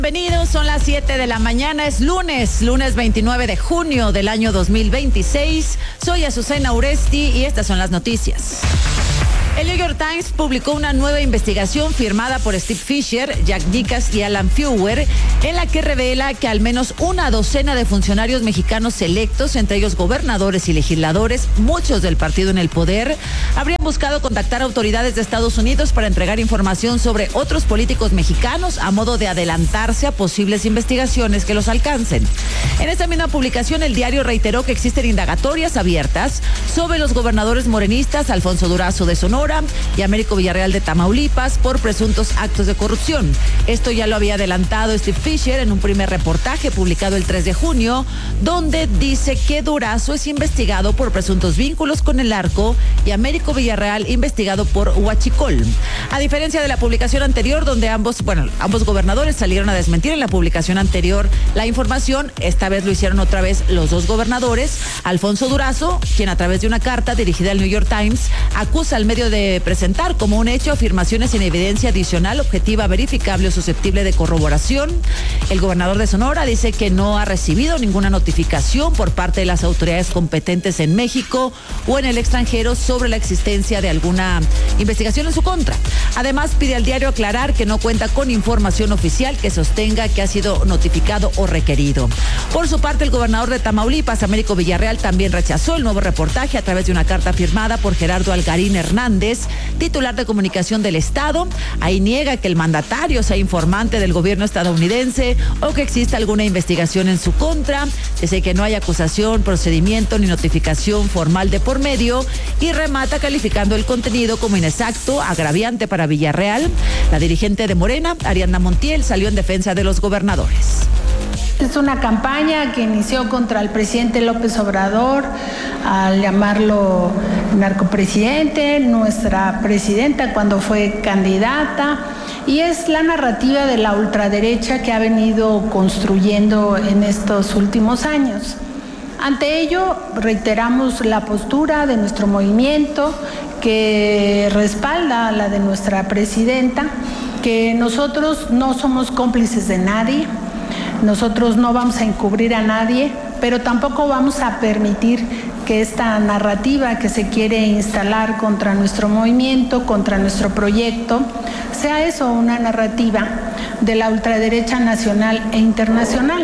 Bienvenidos, son las 7 de la mañana, es lunes 29 de junio del año 2026. Soy Azucena Uresti y estas son las noticias. El New York Times publicó una nueva investigación firmada por Steve Fisher, Jack Nicas y Alan Feuer, en la que revela que al menos una docena de funcionarios mexicanos electos, entre ellos gobernadores y legisladores, muchos del partido en el poder, habrían buscado contactar a autoridades de Estados Unidos para entregar información sobre otros políticos mexicanos a modo de adelantarse a posibles investigaciones que los alcancen. En esta misma publicación, el diario reiteró que existen indagatorias abiertas sobre los gobernadores morenistas Alfonso Durazo de Sonora y Américo Villarreal de Tamaulipas por presuntos actos de corrupción. Esto ya lo había adelantado Steve Fisher en un primer reportaje publicado el 3 de junio, donde dice que Durazo es investigado por presuntos vínculos con el narco y Américo Villarreal investigado por huachicol. A diferencia de la publicación anterior, donde ambos gobernadores salieron a desmentir en la publicación anterior la información, esta vez lo hicieron otra vez los dos gobernadores. Alfonso Durazo, quien a través de una carta dirigida al New York Times acusa al medio de presentar como un hecho afirmaciones sin evidencia adicional, objetiva, verificable o susceptible de corroboración. El gobernador de Sonora dice que no ha recibido ninguna notificación por parte de las autoridades competentes en México o en el extranjero sobre la existencia de alguna investigación en su contra. Además, pide al diario aclarar que no cuenta con información oficial que sostenga que ha sido notificado o requerido. Por su parte, el gobernador de Tamaulipas, Américo Villarreal, también rechazó el nuevo reportaje a través de una carta firmada por Gerardo Algarín Hernández, titular de comunicación del Estado. Ahí niega que el mandatario sea informante del gobierno estadounidense o que exista alguna investigación en su contra. Dice que no hay acusación, procedimiento ni notificación formal de por medio y remata calificando el contenido como inexacto, agraviante para Villarreal. La dirigente de Morena, Ariadna Montiel, salió en defensa de los gobernadores. Es una campaña que inició contra el presidente López Obrador al llamarlo narcopresidente, nuestra presidenta cuando fue candidata, y es la narrativa de la ultraderecha que ha venido construyendo en estos últimos años. Ante ello, reiteramos la postura de nuestro movimiento que respalda la de nuestra presidenta, que nosotros no somos cómplices de nadie. Nosotros no vamos a encubrir a nadie, pero tampoco vamos a permitir que esta narrativa que se quiere instalar contra nuestro movimiento, contra nuestro proyecto, sea eso, una narrativa de la ultraderecha nacional e internacional.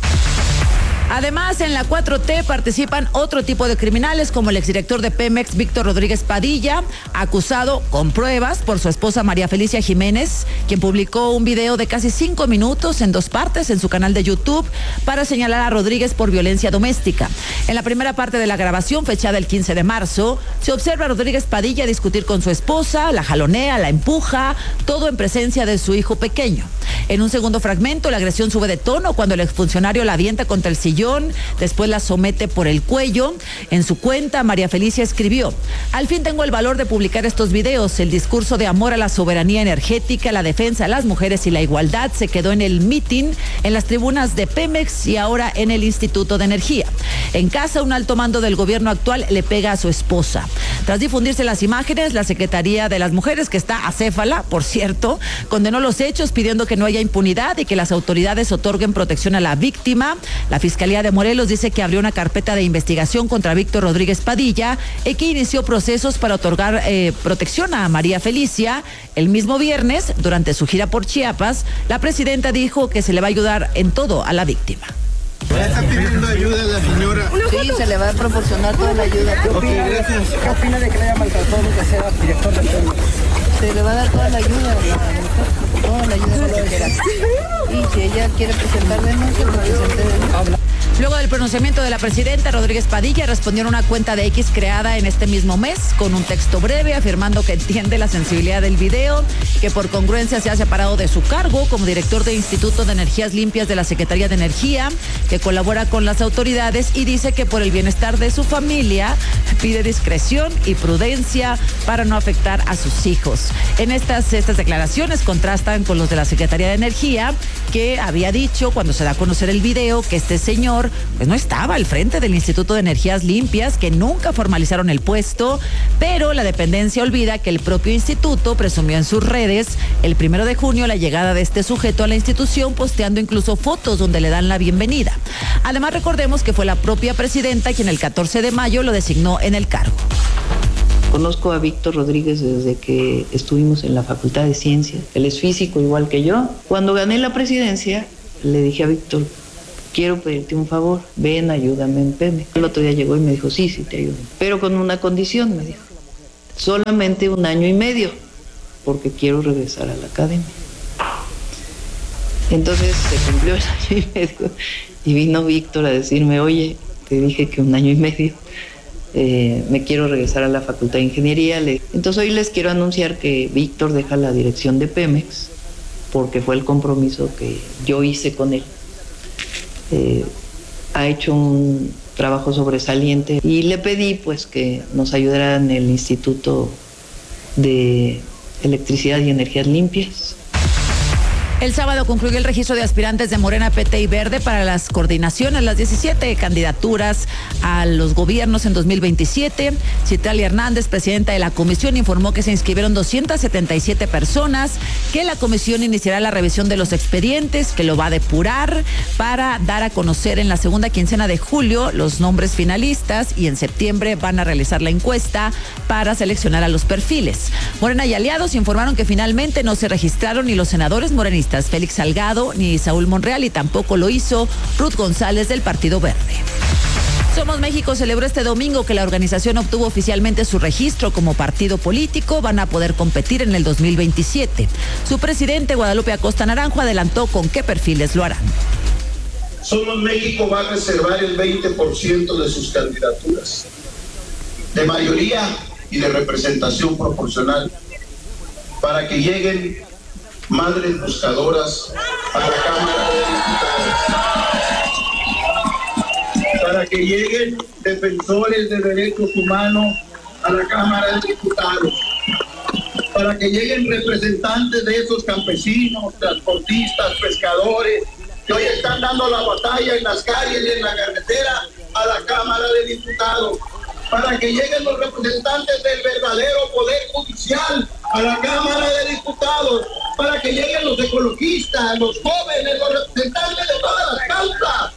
Además, en la 4T participan otro tipo de criminales, como el exdirector de Pemex, Víctor Rodríguez Padilla, acusado con pruebas por su esposa María Felicia Jiménez, quien publicó un video de casi 5 minutos en 2 partes en su canal de YouTube para señalar a Rodríguez por violencia doméstica. En la primera parte de la grabación, fechada el 15 de marzo, se observa a Rodríguez Padilla discutir con su esposa, la jalonea, la empuja, todo en presencia de su hijo pequeño. En un segundo fragmento, la agresión sube de tono cuando el exfuncionario la avienta contra el sillón, después la somete por el cuello. En su cuenta, María Felicia escribió: al fin tengo el valor de publicar estos videos. El discurso de amor a la soberanía energética, la defensa de las mujeres y la igualdad se quedó en el mitin, en las tribunas de Pemex y ahora en el Instituto de Energía. En casa, un alto mando del gobierno actual le pega a su esposa. Tras difundirse las imágenes, la Secretaría de las Mujeres, que está acéfala, por cierto, condenó los hechos pidiendo que no haya impunidad y que las autoridades otorguen protección a la víctima. La Fiscalía de Morelos dice que abrió una carpeta de investigación contra Víctor Rodríguez Padilla y que inició procesos para otorgar protección a María Felicia. El mismo viernes, durante su gira por Chiapas, la presidenta dijo que se le va a ayudar en todo a la víctima. ¿Ya está pidiendo ayuda a la señora? Sí, se le va a proporcionar toda la ayuda. Gracias. ¿Qué opina de que le haya maltratado que sea director del Pemex? Se le va a dar toda la ayuda, toda la ayuda que quiera. Y si ella quiere presentar denuncia, pues presente denuncia. Luego del pronunciamiento de la presidenta, Rodríguez Padilla respondió en una cuenta de X creada en este mismo mes con un texto breve afirmando que entiende la sensibilidad del video, que por congruencia se ha separado de su cargo como director del Instituto de Energías Limpias de la Secretaría de Energía, que colabora con las autoridades y dice que por el bienestar de su familia pide discreción y prudencia para no afectar a sus hijos. En estas declaraciones contrastan con los de la Secretaría de Energía, que había dicho cuando se da a conocer el video que este señor anterior, pues no estaba al frente del Instituto de Energías Limpias, que nunca formalizaron el puesto, pero la dependencia olvida que el propio instituto presumió en sus redes el 1 de junio la llegada de este sujeto a la institución, posteando incluso fotos donde le dan la bienvenida. Además, recordemos que fue la propia presidenta quien el 14 de mayo lo designó en el cargo. Conozco a Víctor Rodríguez desde que estuvimos en la Facultad de Ciencias. Él es físico igual que yo. Cuando gané la presidencia, le dije a Víctor, quiero pedirte un favor, ven, ayúdame en Pemex. El otro día llegó y me dijo, sí, te ayudo. Pero con una condición, me dijo, solamente 1 año y medio, porque quiero regresar a la academia. Entonces se cumplió el 1 año y medio y vino Víctor a decirme, oye, te dije que 1 año y medio. Me quiero regresar a la Facultad de Ingeniería. Entonces hoy les quiero anunciar que Víctor deja la dirección de Pemex porque fue el compromiso que yo hice con él. Ha hecho un trabajo sobresaliente y le pedí pues que nos ayudara en el Instituto de Electricidad y Energías Limpias. El sábado concluyó el registro de aspirantes de Morena, PT y Verde para las coordinaciones, las 17 candidaturas a los gobiernos en 2027. Citlali Hernández, presidenta de la comisión, informó que se inscribieron 277 personas, que la comisión iniciará la revisión de los expedientes, que lo va a depurar para dar a conocer en la segunda quincena de julio los nombres finalistas y en septiembre van a realizar la encuesta para seleccionar a los perfiles. Morena y aliados informaron que finalmente no se registraron ni los senadores morenistas Félix Salgado ni Saúl Monreal y tampoco lo hizo Ruth González del Partido Verde. Somos México celebró este domingo que la organización obtuvo oficialmente su registro como partido político. Van a poder competir en el 2027. Su presidente, Guadalupe Acosta Naranjo, adelantó con qué perfiles lo harán. Somos México va a reservar el 20% de sus candidaturas, de mayoría y de representación proporcional, para que lleguen madres buscadoras a la Cámara de Diputados, para que lleguen defensores de derechos humanos a la Cámara de Diputados, para que lleguen representantes de esos campesinos, transportistas, pescadores, que hoy están dando la batalla en las calles y en la carretera a la Cámara de Diputados, para que lleguen los representantes del verdadero poder judicial a la Cámara de Diputados, para que lleguen los ecologistas, los jóvenes, los representantes de todas las causas.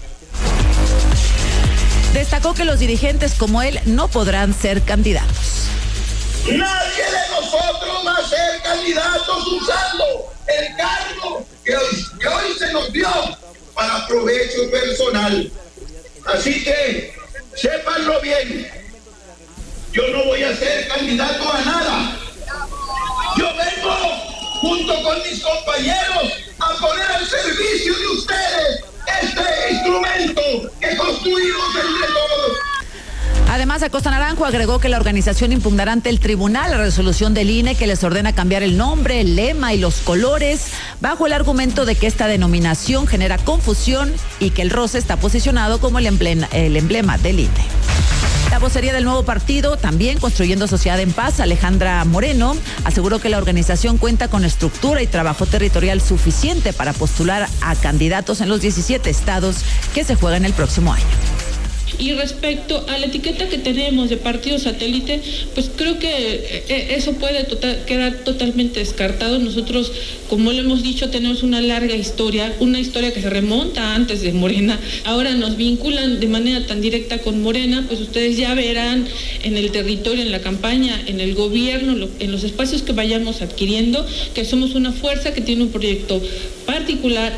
Destacó que los dirigentes como él no podrán ser candidatos. Nadie de nosotros va a ser candidatos usando el cargo que hoy se nos dio para provecho personal. Así que, sépanlo bien, yo no voy a ser candidato a nada. Yo vengo, junto con mis compañeros, a poner al servicio de ustedes este instrumento que construimos entre todos. Además, Acosta Naranjo agregó que la organización impugnará ante el tribunal la resolución del INE que les ordena cambiar el nombre, el lema y los colores, bajo el argumento de que esta denominación genera confusión y que el rosa está posicionado como el emblema del INE. La vocería del nuevo partido, también Construyendo Sociedad en Paz, Alejandra Moreno, aseguró que la organización cuenta con estructura y trabajo territorial suficiente para postular a candidatos en los 17 estados que se juegan el próximo año. Y respecto a la etiqueta que tenemos de partido satélite, pues creo que eso puede quedar totalmente descartado. Nosotros, como lo hemos dicho, tenemos una larga historia, una historia que se remonta antes de Morena. Ahora nos vinculan de manera tan directa con Morena, pues ustedes ya verán en el territorio, en la campaña, en el gobierno, en los espacios que vayamos adquiriendo, que somos una fuerza que tiene un proyecto particular.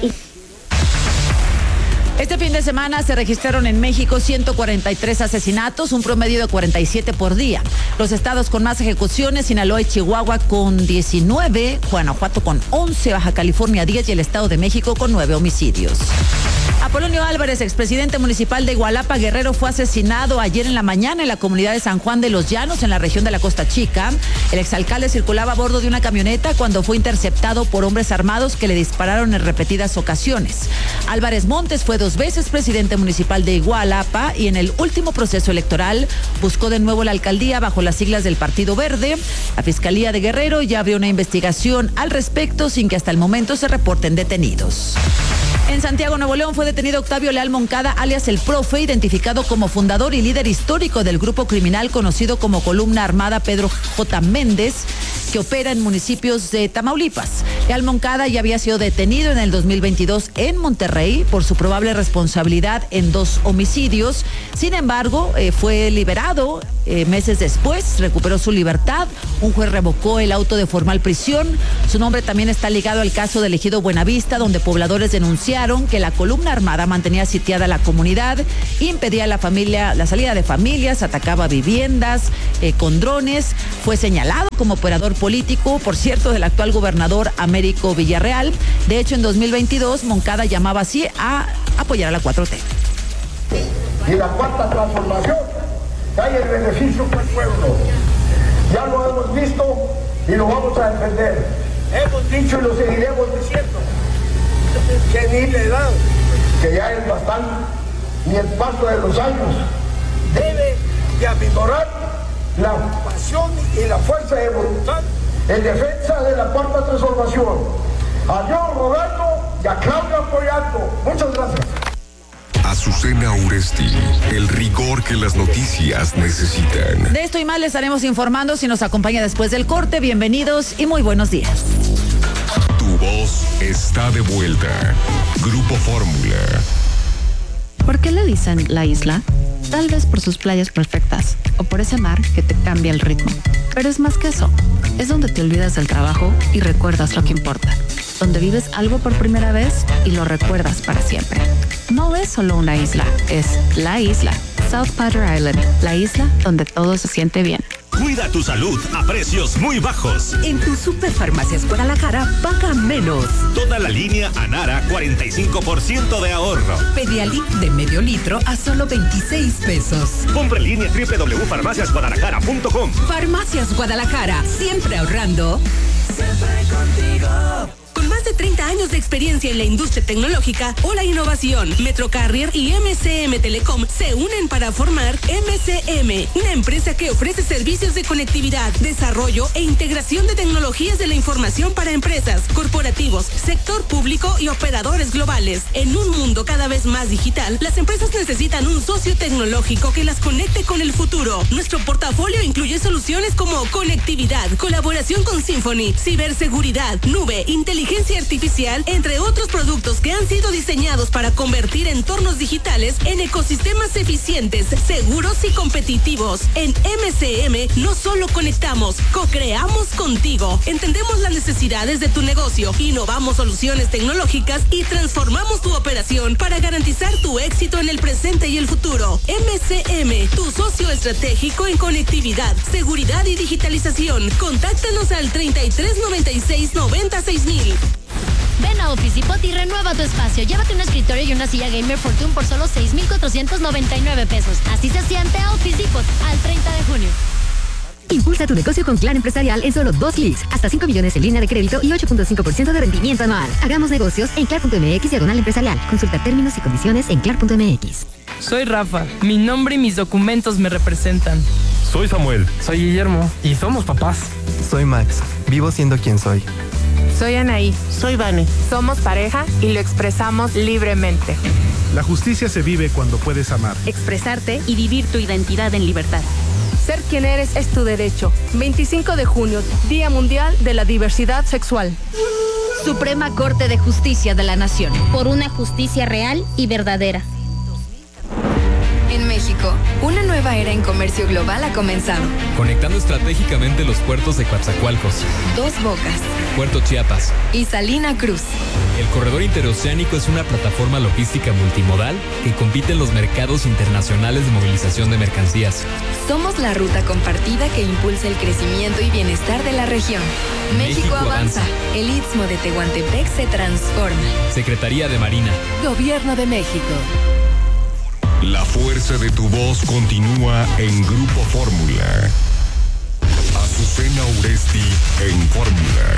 Este fin de semana se registraron en México 143 asesinatos, un promedio de 47 por día. Los estados con más ejecuciones, Sinaloa y Chihuahua con 19, Guanajuato con 11, Baja California 10 y el Estado de México con 9 homicidios. Apolonio Álvarez, expresidente municipal de Igualapa, Guerrero, fue asesinado ayer en la mañana en la comunidad de San Juan de los Llanos, en la región de la Costa Chica. El exalcalde circulaba a bordo de una camioneta cuando fue interceptado por hombres armados que le dispararon en repetidas ocasiones. Álvarez Montes fue 2 veces presidente municipal de Igualapa y en el último proceso electoral buscó de nuevo la alcaldía bajo las siglas del Partido Verde. La Fiscalía de Guerrero ya abrió una investigación al respecto sin que hasta el momento se reporten detenidos. En Santiago, Nuevo León, fue detenido Octavio Leal Moncada, alias El Profe, identificado como fundador y líder histórico del grupo criminal conocido como Columna Armada Pedro J. Méndez, que opera en municipios de Tamaulipas. Leal Moncada ya había sido detenido en el 2022 en Monterrey por su probable responsabilidad en 2 homicidios. Sin embargo, fue liberado meses después, recuperó su libertad. Un juez revocó el auto de formal prisión. Su nombre también está ligado al caso del ejido Buenavista, donde pobladores denunciaron que la Columna Armada mantenía sitiada la comunidad, impedía la salida de familias, atacaba viviendas con drones. Fue señalado como operador político, por cierto, del actual gobernador Américo Villarreal. De hecho, en 2022, Moncada llamaba así a apoyar a la 4T. Y la cuarta transformación hay el beneficio para el pueblo. Ya lo hemos visto y lo vamos a defender. Hemos dicho y lo seguiremos diciendo que ni la edad, que ya es bastante, ni el paso de los años debe de aminorar la pasión y la fuerza de voluntad en defensa de la cuarta transformación. A Dios rogando y a Claudia apoyando. Muchas gracias. Azucena Uresti, el rigor que las noticias necesitan. De esto y más les estaremos informando si nos acompaña después del corte. Bienvenidos y muy buenos días. Tu voz está de vuelta. Grupo Fórmula. ¿Por qué le dicen la isla? Tal vez por sus playas perfectas o por ese mar que te cambia el ritmo. Pero es más que eso. Es donde te olvidas del trabajo y recuerdas lo que importa. Donde vives algo por primera vez y lo recuerdas para siempre. No es solo una isla, es la isla. South Padre Island, la isla donde todo se siente bien. Cuida tu salud a precios muy bajos. En tu Superfarmacias Guadalajara, paga menos. Toda la línea Anara, 45% de ahorro. Pedialit de medio litro a solo 26 pesos. Compra en línea www.farmaciasguadalajara.com. Farmacias Guadalajara, siempre ahorrando. Siempre contigo. Con más de 30 años de experiencia en la industria tecnológica o la innovación, Metrocarrier y MCM Telecom se unen para formar MCM, una empresa que ofrece servicios de conectividad, desarrollo e integración de tecnologías de la información para empresas, corporativos, sector público y operadores globales. En un mundo cada vez más digital, las empresas necesitan un socio tecnológico que las conecte con el futuro. Nuestro portafolio incluye soluciones como conectividad, colaboración con Symphony, ciberseguridad, nube, inteligencia artificial, entre otros productos que han sido diseñados para convertir entornos digitales en ecosistemas eficientes, seguros y competitivos. En MCM no solo conectamos, co-creamos contigo. Entendemos las necesidades de tu negocio, innovamos soluciones tecnológicas y transformamos tu operación para garantizar tu éxito en el presente y el futuro. MCM, tu socio estratégico en conectividad, seguridad y digitalización. Contáctanos al 3396-96000. Ven a Office Depot y renueva tu espacio. Llévate un escritorio y una silla Gamer Fortune por solo $6,499 pesos. Así se siente Office Depot al 30 de junio. Impulsa tu negocio con Claro Empresarial en solo 2 clics. Hasta 5 millones en línea de crédito y 8.5% de rendimiento anual. Hagamos negocios en clar.mx/empresarial. Consulta términos y condiciones en clar.mx. Soy Rafa. Mi nombre y mis documentos me representan. Soy Samuel. Soy Guillermo. Y somos papás. Soy Max. Vivo siendo quien soy. Soy Anaí. Soy Vane. Somos pareja y lo expresamos libremente. La justicia se vive cuando puedes amar. Expresarte y vivir tu identidad en libertad. Ser quien eres es tu derecho. 25 de junio, Día Mundial de la Diversidad Sexual. Suprema Corte de Justicia de la Nación. Por una justicia real y verdadera. En México, una nueva era en comercio global ha comenzado. Conectando estratégicamente los puertos de Coatzacoalcos, Dos Bocas, Puerto Chiapas y Salina Cruz. El corredor interoceánico es una plataforma logística multimodal que compite en los mercados internacionales de movilización de mercancías. Somos la ruta compartida que impulsa el crecimiento y bienestar de la región. México avanza. El Istmo de Tehuantepec se transforma. Secretaría de Marina. Gobierno de México. La fuerza de tu voz continúa en Grupo Fórmula. Azucena Uresti en Fórmula.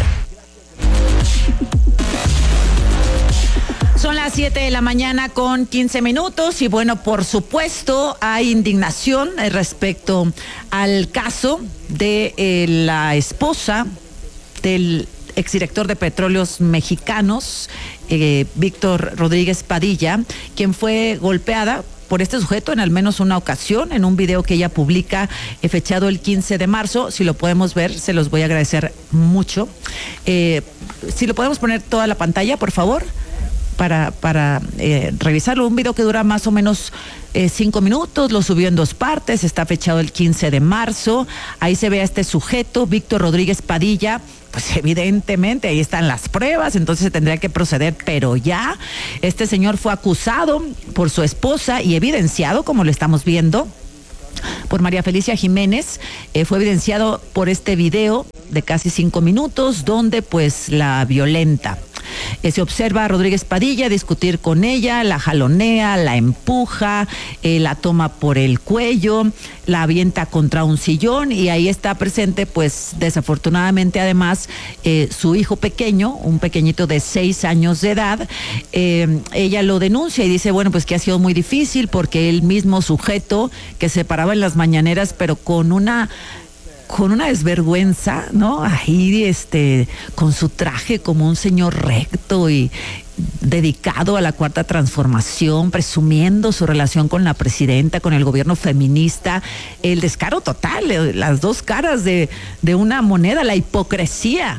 Son las 7 de la mañana con 15 minutos y bueno, por supuesto hay indignación respecto al caso de la esposa del exdirector de Petróleos Mexicanos, Víctor Rodríguez Padilla, quien fue golpeada por este sujeto en al menos una ocasión, en un video que ella publica fechado el 15 de marzo. Si lo podemos ver, se los voy a agradecer mucho. Si lo podemos poner toda la pantalla, por favor, para revisarlo. Un video que dura más o menos 5 minutos, lo subió en 2 partes, está fechado el 15 de marzo. Ahí se ve a este sujeto, Víctor Rodríguez Padilla. Pues evidentemente ahí están las pruebas, entonces se tendría que proceder, pero ya este señor fue acusado por su esposa y evidenciado, como lo estamos viendo, por María Felicia Jiménez. Fue evidenciado por este video de casi 5 minutos donde pues la violenta. Se observa a Rodríguez Padilla discutir con ella, la jalonea, la empuja, la toma por el cuello, la avienta contra un sillón, y ahí está presente pues desafortunadamente además su hijo pequeño, un pequeñito de 6 años de edad. Ella lo denuncia y dice, bueno, pues que ha sido muy difícil porque el mismo sujeto que se paraba en las mañaneras, pero con una desvergüenza, ¿no? Ahí con su traje como un señor recto y dedicado a la Cuarta Transformación, presumiendo su relación con la presidenta, con el gobierno feminista, el descaro total, las dos caras de una moneda, la hipocresía.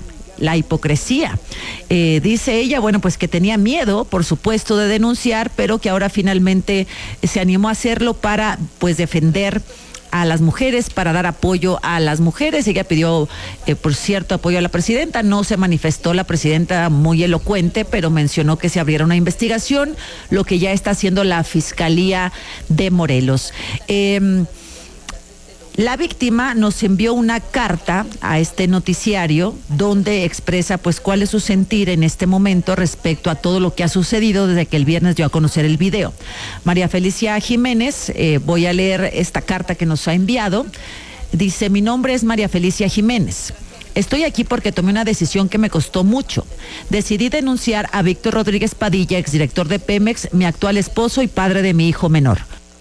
Dice ella, bueno, pues que tenía miedo, por supuesto, de denunciar, pero que ahora finalmente se animó a hacerlo para pues defender a las mujeres, para dar apoyo a las mujeres. Ella pidió, por cierto, apoyo a la presidenta. No se manifestó la presidenta muy elocuente, pero mencionó que se abriera una investigación, lo que ya está haciendo la Fiscalía de Morelos. La víctima nos envió una carta a este noticiario donde expresa pues cuál es su sentir en este momento respecto a todo lo que ha sucedido desde que el viernes dio a conocer el video. María Felicia Jiménez, voy a leer esta carta que nos ha enviado. Dice, mi nombre es María Felicia Jiménez. Estoy aquí porque tomé una decisión que me costó mucho. Decidí denunciar a Víctor Rodríguez Padilla, exdirector de Pemex, mi actual esposo y padre de mi hijo menor.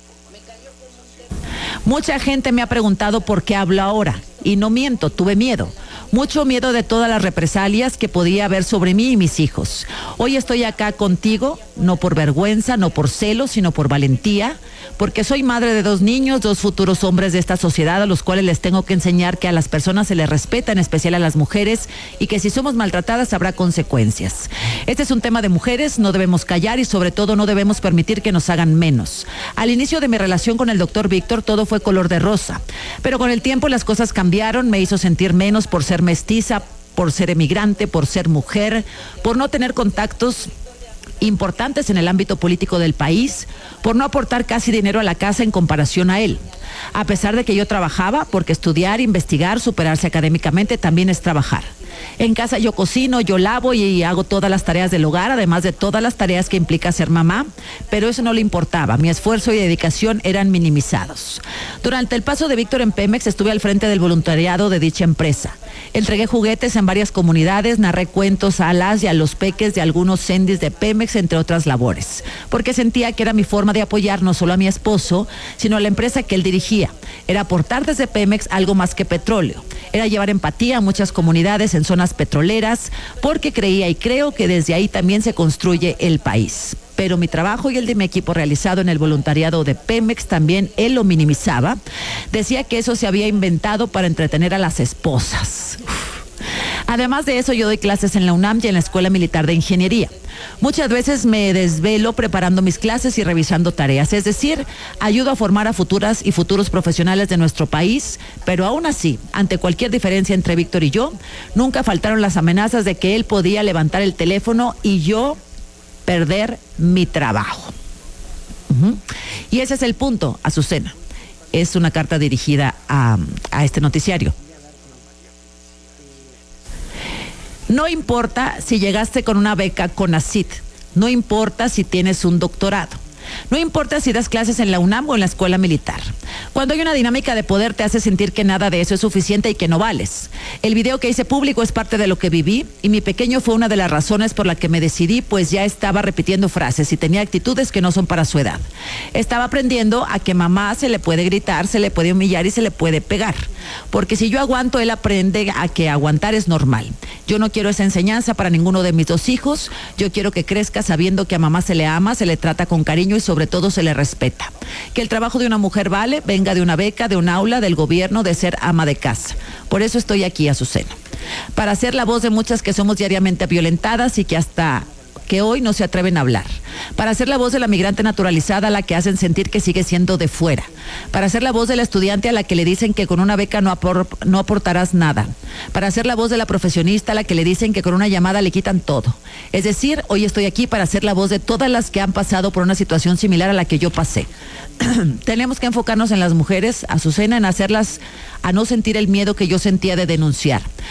Mucha gente me ha preguntado por qué hablo ahora, y no miento, tuve miedo. Mucho miedo de todas las represalias que podía haber sobre mí y mis hijos. Hoy estoy acá contigo, no por vergüenza, no por celos, sino por valentía, porque soy madre de 2 niños, 2 futuros hombres de esta sociedad a los cuales les tengo que enseñar que a las personas se les respeta, en especial a las mujeres, y que si somos maltratadas habrá consecuencias. Este es un tema de mujeres, no debemos callar y sobre todo no debemos permitir que nos hagan menos. Al inicio de mi relación con el doctor Víctor todo fue color de rosa, pero con el tiempo las cosas cambiaron, me hizo sentir menos por ser mestiza, por ser emigrante, por ser mujer, por no tener contactos importantes en el ámbito político del país, por no aportar casi dinero a la casa en comparación a él. A pesar de que yo trabajaba, porque estudiar, investigar, superarse académicamente también es trabajar. En casa yo cocino, yo lavo y hago todas las tareas del hogar, además de todas las tareas que implica ser mamá, pero eso no le importaba. Mi esfuerzo y dedicación eran minimizados. Durante el paso de Víctor en Pemex estuve al frente del voluntariado de dicha empresa. Entregué juguetes en varias comunidades, narré cuentos a las y a los peques de algunos sendis de Pemex, entre otras labores, porque sentía que era mi forma de apoyar no solo a mi esposo, sino a la empresa que él dirigía. Era aportar desde Pemex algo más que petróleo. Era llevar empatía a muchas comunidades en zonas petroleras, porque creía y creo que desde ahí también se construye el país. Pero mi trabajo y el de mi equipo realizado en el voluntariado de Pemex también él lo minimizaba. Decía que eso se había inventado para entretener a las esposas. Además de eso, yo doy clases en la UNAM y en la Escuela Militar de Ingeniería. Muchas veces me desvelo preparando mis clases y revisando tareas, es decir, ayudo a formar a futuras y futuros profesionales de nuestro país, pero aún así, ante cualquier diferencia entre Víctor y yo, nunca faltaron las amenazas de que él podía levantar el teléfono y yo perder mi trabajo. Y ese es el punto, Azucena. Es una carta dirigida a este noticiario. No importa si llegaste con una beca CONACYT, no importa si tienes un doctorado, no importa si das clases en la UNAM o en la Escuela Militar. Cuando hay una dinámica de poder te hace sentir que nada de eso es suficiente y que no vales. El video que hice público es parte de lo que viví y mi pequeño fue una de las razones por la que me decidí, pues ya estaba repitiendo frases y tenía actitudes que no son para su edad. Estaba aprendiendo a que mamá se le puede gritar, se le puede humillar y se le puede pegar. Porque si yo aguanto, él aprende a que aguantar es normal. Yo no quiero esa enseñanza para ninguno de mis 2 hijos. Yo quiero que crezca sabiendo que a mamá se le ama, se le trata con cariño y sobre todo se le respeta. Que el trabajo de una mujer vale, venga de una beca, de un aula, del gobierno, de ser ama de casa. Por eso estoy aquí, Azucena. Para ser la voz de muchas que somos diariamente violentadas y que hasta que hoy no se atreven a hablar. Para ser la voz de la migrante naturalizada a la que hacen sentir que sigue siendo de fuera. Para ser la voz de la estudiante a la que le dicen que con una beca no aportarás nada. Para ser la voz de la profesionista a la que le dicen que con una llamada le quitan todo. Es decir, hoy estoy aquí para ser la voz de todas las que han pasado por una situación similar a la que yo pasé. Tenemos que enfocarnos en las mujeres, Azucena, en hacerlas a no sentir el miedo que yo sentía de denunciar.